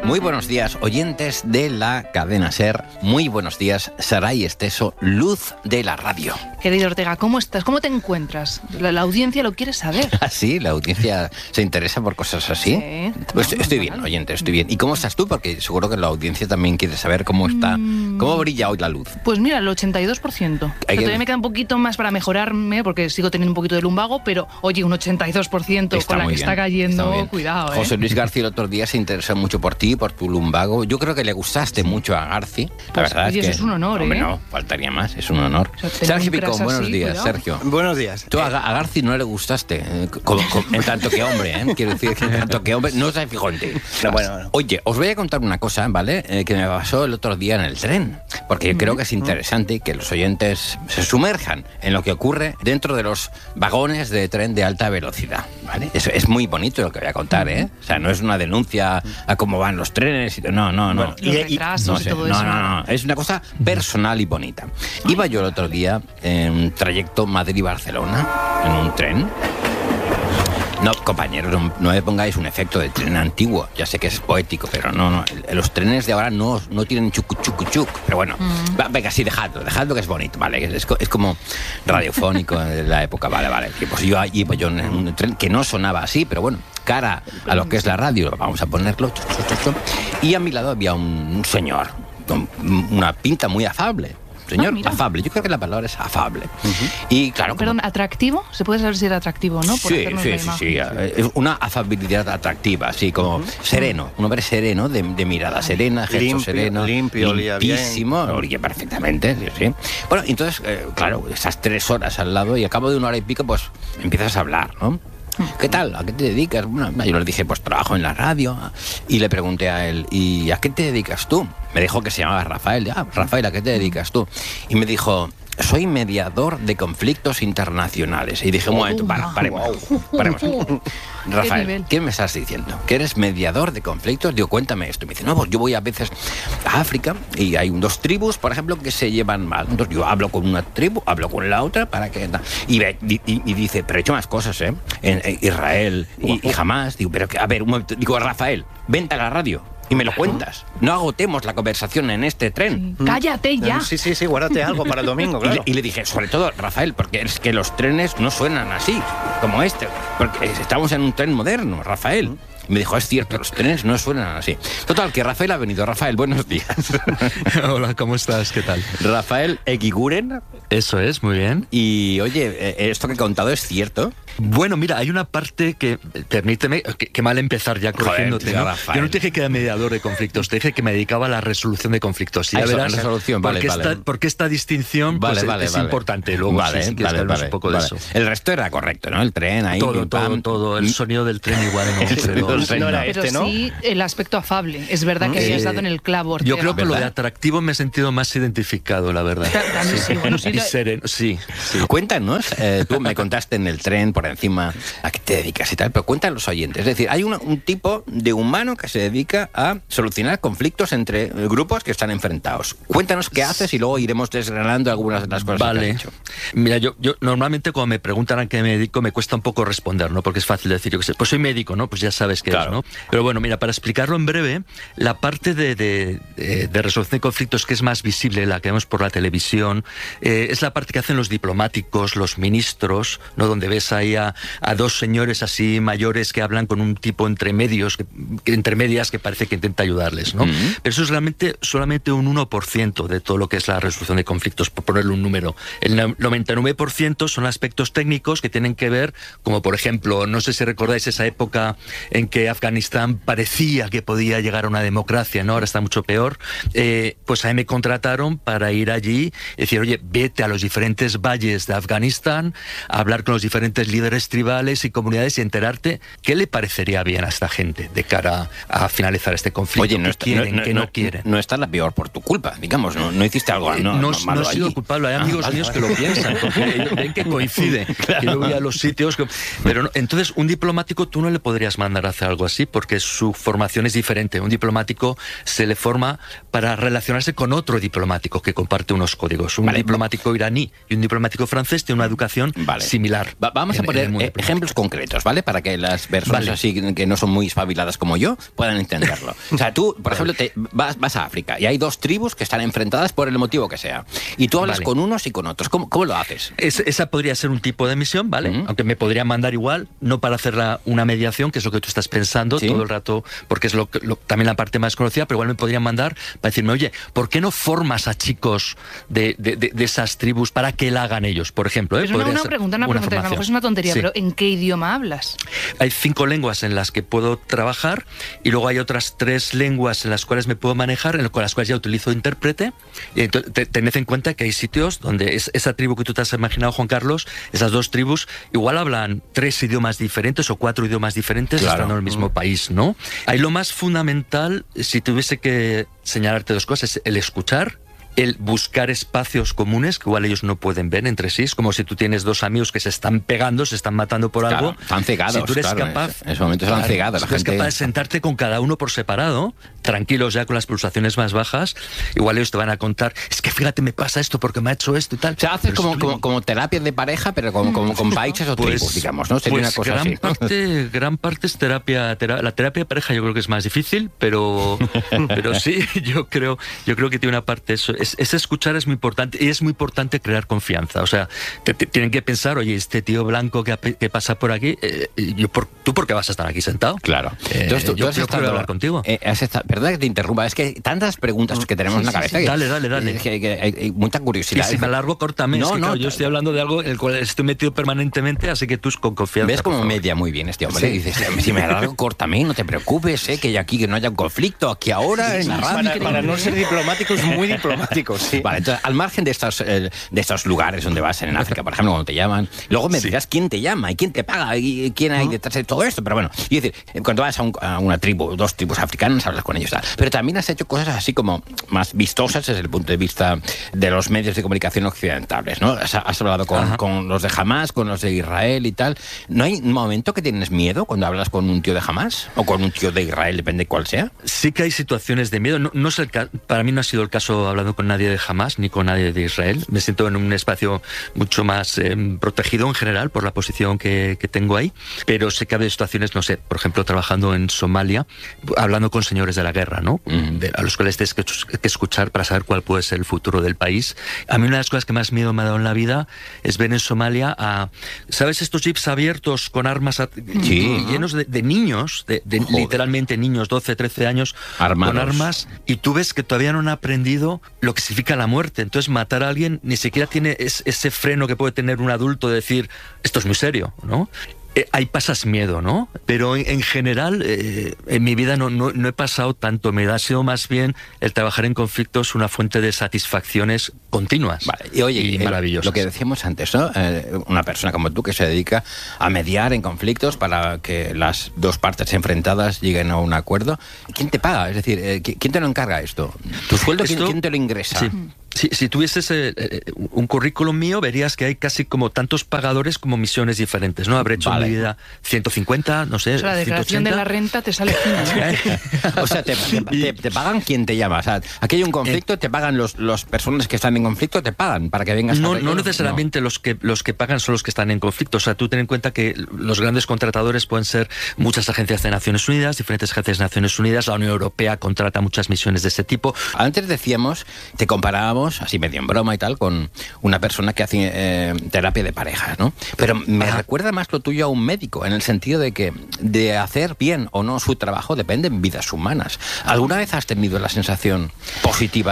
Muy buenos días, oyentes de la cadena SER. Muy buenos días, Saray Esteso, luz de la radio. Querido Ortega, ¿cómo estás? ¿Cómo te encuentras? La audiencia lo quiere saber. ¿Ah, sí? ¿La audiencia se interesa por cosas así? Sí. Pues estoy bien, oyente, estoy bien. ¿Y cómo estás tú? Porque seguro que la audiencia también quiere saber cómo está, cómo brilla hoy la luz. Pues mira, el 82%. Todavía me queda un poquito más para mejorarme, porque sigo teniendo un poquito de lumbago, pero oye, un 82% Está con la muy que bien, está cayendo, muy bien. cuidado, ¿eh? José Luis García el otro día se interesó mucho por ti, por tu lumbago. Yo creo que le gustaste mucho a Garci. La Pues, verdad oye, es que... eso es un honor, Hombre, ¿eh? no, faltaría más, es un honor. O sea, tener Sergio un crash Picón, buenos así, días, cuidado. Sergio. Buenos días. Tú a Garci no le gustaste, en tanto que hombre, ¿eh? Quiero decir que en tanto que hombre no se fijó en ti. Bueno. Oye, os voy a contar una cosa, ¿vale? Que me pasó el otro día en el tren, porque yo creo que es interesante que los oyentes se sumerjan en lo que ocurre dentro de los vagones de tren de alta velocidad, ¿vale? Es muy bonito lo que voy a contar, ¿eh? O sea, no es una denuncia a cómo van los trenes, no. Los retrasos y todo eso. No, es una cosa personal y bonita. Iba yo el otro día en un trayecto Madrid-Barcelona, en un tren. No, compañeros, no me pongáis un efecto de tren antiguo. Ya sé que es poético, pero no. Los trenes de ahora no tienen chucu. Pero bueno, venga, sí, dejadlo que es bonito, ¿vale? Es como radiofónico de la época, vale. Pues yo iba en un tren que no sonaba así, pero bueno, cara a lo que es la radio, vamos a ponerlo. Y a mi lado había un señor con una pinta muy afable. Señor, afable. Yo creo que la palabra es afable. Y claro... Perdón, ¿atractivo? Se puede saber si era atractivo, ¿no? Por hacernos la imagen. Sí. Es una afabilidad atractiva, así como sereno. Un hombre sereno, de mirada serena, gesto sereno. Limpio, olía bien. Limpísimo, olía perfectamente, sí. Bueno, entonces, claro, esas 3 horas al lado y al cabo de 1 hora y pico, pues empiezas a hablar, ¿no? ¿Qué tal? ¿A qué te dedicas? Bueno, yo le dije, pues trabajo en la radio. Y le pregunté a él, ¿y a qué te dedicas tú? Me dijo que se llamaba Rafael. Rafael, ¿a qué te dedicas tú? Y me dijo, soy mediador de conflictos internacionales. Y dije, un momento, paremos. Rafael, ¿qué me estás diciendo? ¿Que eres mediador de conflictos? Digo, cuéntame esto. Y me dice, no, pues yo voy a veces a África y hay 2 tribus, por ejemplo, que se llevan mal. Entonces yo hablo con una tribu, hablo con la otra para que... Y dice, pero he hecho más cosas, ¿eh? En Israel y Hamas. Digo, pero que, a ver, un momento. Digo, Rafael, vente a la radio y me lo cuentas. No agotemos la conversación en este tren. ¡Cállate ya! Sí, guárdate algo para el domingo, claro. Y le dije, sobre todo, Rafael, porque es que los trenes no suenan así, como este, porque estamos en un tren moderno, Rafael. Y me dijo, es cierto, los trenes no suenan así. Total, que Rafael ha venido. Rafael, buenos días. Hola, ¿cómo estás? ¿Qué tal? Rafael Eguiguren. Eso es, muy bien. Y, oye, ¿esto que he contado es cierto? Bueno, mira, hay una parte que, permíteme, que mal empezar ya corrigiéndote, Joder, ¿no? Rafael. Yo no te dije que era mediador de conflictos, te dije que me dedicaba a la resolución de conflictos. Y ya Eso, verás resolución, vale. Porque esta distinción es importante. Luego, si quieres hablar un poco de eso. El resto era correcto, ¿no? El tren ahí... Todo. El sonido del tren igual. No era Pero ¿no? sí, el aspecto afable. Es verdad que habías dado en el clavo, Ortega. Yo creo que lo de ¿verdad? atractivo me he sentido más identificado, la verdad. Y sereno, sí. Cuéntanos, tú me contaste en el tren por encima a qué te dedicas y tal, pero cuéntanos los oyentes. Es decir, hay un tipo de humano que se dedica a solucionar conflictos entre grupos que están enfrentados. Cuéntanos qué haces y luego iremos desgranando algunas de las cosas que has hecho. Mira, yo normalmente cuando me preguntan a qué me dedico me cuesta un poco responder, ¿no? Porque es fácil decir, yo qué sé, pues soy médico, ¿no? Pues ya sabes qué es, ¿no? Pero bueno, mira, para explicarlo en breve, la parte de resolución de conflictos que es más visible, la que vemos por la televisión, es la parte que hacen los diplomáticos, los ministros, ¿no? Donde ves ahí a 2 señores así mayores que hablan con un tipo entre medias que parece que intenta ayudarles, ¿no? Pero eso es realmente solamente un 1% de todo lo que es la resolución de conflictos, por ponerle un número. El 99% son aspectos técnicos que tienen que ver, como por ejemplo, no sé si recordáis esa época en que Afganistán parecía que podía llegar a una democracia, ¿no? Ahora está mucho peor. Pues a mí me contrataron para ir allí y decir, oye, vete a los diferentes valles de Afganistán, a hablar con los diferentes líderes tribales y comunidades y enterarte qué le parecería bien a esta gente de cara a finalizar este conflicto. Oye, no quieren. No está la peor por tu culpa, digamos, no hiciste algo No malo he sido allí. culpable, hay amigos míos que lo piensan, porque ven que coincide, que yo voy a los sitios... Pero no, entonces, un diplomático tú no le podrías mandar a hacer hacer algo así, porque su formación es diferente. Un diplomático se le forma para relacionarse con otro diplomático que comparte unos códigos. Un diplomático iraní y un diplomático francés tienen una educación similar. Vamos a poner ejemplos concretos, ¿vale? Para que las personas así que no son muy espabiladas como yo puedan entenderlo. O sea, tú, por ejemplo, vas a África y hay dos tribus que están enfrentadas por el motivo que sea. Y tú hablas con unos y con otros. ¿Cómo lo haces? Esa podría ser un tipo de misión, ¿vale? Aunque me podría mandar igual, no para hacer una mediación, que es lo que tú estás pensando todo el rato, porque es también la parte más conocida, pero igual me podrían mandar para decirme, oye, ¿por qué no formas a chicos de esas tribus para que la hagan ellos, por ejemplo? Es una pregunta, a lo mejor es una tontería, pero ¿en qué idioma hablas? Hay 5 lenguas en las que puedo trabajar y luego hay otras 3 lenguas en las cuales me puedo manejar, con las cuales ya utilizo intérprete. Y entonces, tened en cuenta que hay sitios donde esa tribu que tú te has imaginado, Juan Carlos, esas 2 tribus, igual hablan 3 idiomas diferentes o 4 idiomas diferentes, estando en el mismo país, ¿no? Ahí lo más fundamental, si tuviese que señalarte 2 cosas, es el escuchar, el buscar espacios comunes que igual ellos no pueden ver entre sí. Es como si tú tienes 2 amigos que se están pegando, se están matando por algo. Están cegados. Si tú eres capaz, en ese momento están cegados. Si tú eres capaz de sentarte con cada uno por separado, tranquilos ya con las pulsaciones más bajas, igual ellos te van a contar, es que fíjate, me pasa esto porque me ha hecho esto y tal. O sea, haces como terapia de pareja, pero con países o tribus, digamos, ¿no? Sería una cosa así. Gran parte es terapia. La terapia de pareja yo creo que es más difícil, pero sí, yo creo que tiene una parte eso. Ese escuchar es muy importante y es muy importante crear confianza. O sea, tienen que pensar, oye, este tío blanco que pasa por aquí, ¿tú por qué vas a estar aquí sentado? Claro. Entonces, yo quiero hablar contigo. Perdona que te interrumpa, es que tantas preguntas que tenemos en la cabeza. Dale. Que hay mucha curiosidad. Y si me alargo, córtame. Yo estoy hablando de algo en el cual estoy metido permanentemente, así que tú con confianza. ¿Ves cómo media muy bien este hombre? Dices, si me alargo, córtame, no te preocupes, que aquí que no haya un conflicto, aquí ahora en la radio. Para no ser diplomático es muy diplomático. Sí. Vale, entonces, al margen de estos lugares donde vas en África, por ejemplo, cuando te llaman, luego me dirás quién te llama y quién te paga y quién hay detrás de todo esto, pero bueno, y decir, cuando vas a una tribu, 2 tribus africanas, hablas con ellos, tal. Pero también has hecho cosas así como más vistosas desde el punto de vista de los medios de comunicación occidentales, ¿no? Has hablado con los de Hamas, con los de Israel y tal. ¿No hay un momento que tienes miedo cuando hablas con un tío de Hamas o con un tío de Israel, depende cuál sea? Sí que hay situaciones de miedo. No es para mí no ha sido el caso hablando con nadie de Hamas ni con nadie de Israel. Me siento en un espacio mucho más protegido en general por la posición que tengo ahí, pero sé que hay situaciones, no sé, por ejemplo, trabajando en Somalia, hablando con señores de la guerra, ¿no? A los cuales tienes que escuchar para saber cuál puede ser el futuro del país. A mí una de las cosas que más miedo me ha dado en la vida es ver en Somalia ¿sabes estos jeeps abiertos con armas llenos de niños, literalmente niños, 12, 13 años, armados, con armas, y tú ves que todavía no han aprendido lo que significa la muerte? Entonces matar a alguien ni siquiera tiene ese freno que puede tener un adulto de decir, esto es muy serio, ¿no? Ahí pasas miedo, ¿no? Pero en general, en mi vida no he pasado tanto miedo. Ha sido más bien el trabajar en conflictos una fuente de satisfacciones continuas. Vale. Y oye, maravillosas. Lo que decíamos antes, ¿no? Una persona como tú que se dedica a mediar en conflictos para que las 2 partes enfrentadas lleguen a un acuerdo. ¿Quién te paga? Es decir, ¿quién te lo encarga esto? ¿Tu sueldo? ¿Quién te lo ingresa? Sí. Si tuvieses un currículum mío, verías que hay casi como tantos pagadores como misiones diferentes, ¿no? Habré hecho en mi vida 150, no sé, 180. La declaración de la renta te sale fina. O sea, te pagan quien te llama. O sea, aquí hay un conflicto, te pagan los personas que están en conflicto, te pagan para que vengas. No necesariamente los que pagan son los que están en conflicto. O sea, tú ten en cuenta que los grandes contratadores pueden ser muchas agencias de Naciones Unidas, diferentes agencias de Naciones Unidas, la Unión Europea contrata muchas misiones de ese tipo. Antes decíamos, te comparábamos, así medio en broma y tal, con una persona que hace terapia de parejas, ¿no? Pero me recuerda más lo tuyo a un médico, en el sentido de que de hacer bien o no su trabajo dependen vidas humanas. ¿Alguna vez has tenido la sensación positiva